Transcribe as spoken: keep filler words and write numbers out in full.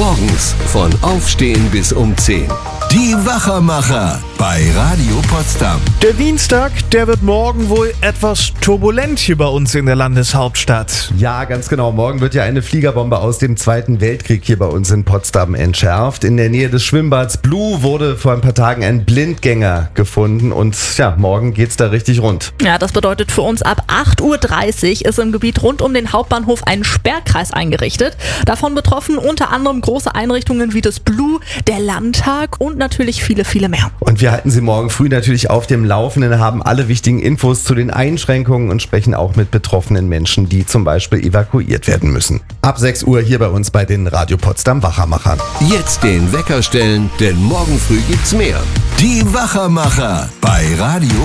Morgens von Aufstehen bis um zehn. Die Wachermacher bei Radio Potsdam. Der Dienstag, der wird morgen wohl etwas turbulent hier bei uns in der Landeshauptstadt. Ja, ganz genau. Morgen wird ja eine Fliegerbombe aus dem Zweiten Weltkrieg hier bei uns in Potsdam entschärft. In der Nähe des Schwimmbads Blue wurde vor ein paar Tagen ein Blindgänger gefunden und ja, morgen geht's da richtig rund. Ja, das bedeutet für uns, ab acht Uhr dreißig ist im Gebiet rund um den Hauptbahnhof ein Sperrkreis eingerichtet. Davon betroffen unter anderem große Einrichtungen wie das Blue, der Landtag und natürlich viele, viele mehr. Und wir halten Sie morgen früh natürlich auf dem Laufenden, haben alle wichtigen Infos zu den Einschränkungen und sprechen auch mit betroffenen Menschen, die zum Beispiel evakuiert werden müssen. Ab sechs Uhr hier bei uns bei den Radio Potsdam Wachermachern. Jetzt den Wecker stellen, denn morgen früh gibt's mehr. Die Wachermacher bei Radio